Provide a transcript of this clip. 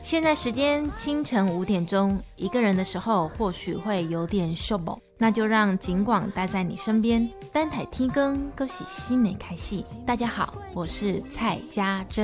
现在时间清晨5点钟，一个人的时候或许会有点寂寞，那就让警广待在你身边，单台听更勾起心内开戏。大家好，我是蔡家珍。